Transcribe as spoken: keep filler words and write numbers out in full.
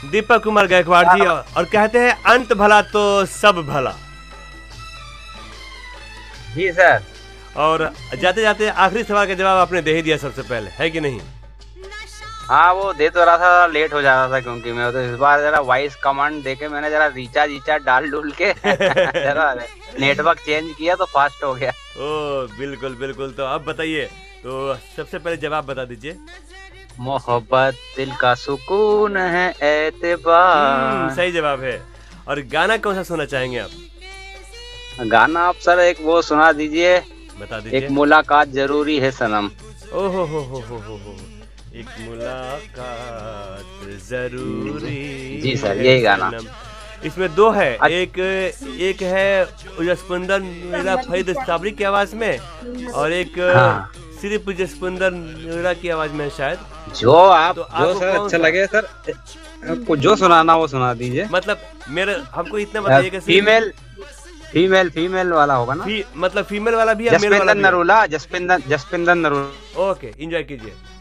दीपक कुमार गायकवाड़ जी, और, और कहते हैं अंत भला तो सब भला। जी सर। और जाते जाते आखिरी सवाल का जवाब आपने दे ही दिया सबसे पहले, है कि नहीं? हाँ वो दे तो रहा था, लेट हो जाता था क्योंकि मैं तो इस बार जरा वॉइस कमांड देके मैंने जरा रिचार्ज रिचार्ज डाल डूल के जरा नेटवर्क चेंज किया तो फास्ट हो गया। ओ बिल्कुल बिल्कुल। तो अब बताइए, तो सबसे पहले जवाब बता दीजिए। मोहब्बत दिल का सुकून है एतबार। सही जवाब है। और गाना कौन सा सुनना चाहेंगे आप? गाना आप सर एक वो सुना दीजिए, बता दीजिए। एक मुलाकात जरूरी है सनम। ओ हो हो हो हो हो हो एक मुलाकात जरूरी। जी सर यही गाना। इसमें दो है, एक एक है जसपिंदर मीरा फरीद साबरी की आवाज में, और एक हाँ। सिर्फ जसपिंदर मीरा की आवाज में शायद। जो आप तो जो सर अच्छा लगे सर, आपको जो सुनाना वो सुना दीजिए। मतलब मेरे हमको इतना बताइए कि फीमेल फीमेल फीमेल वाला होगा ना? फी, मतलब फीमेल वाला भी है, मेल वाला जसपिंदर भी है। नरूला, जसपिंदर जसपिंदर नरूला। ओके, एंजॉय कीजिए।